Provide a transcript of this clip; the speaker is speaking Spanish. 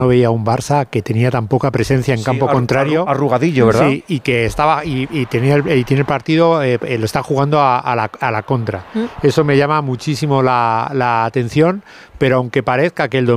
no veía un Barça que tenía tan poca presencia en campo contrario. Arrugadillo, ¿verdad? Sí, y que estaba y tiene el partido, lo está jugando a la contra. Eso me llama muchísimo la atención, pero aunque parezca que el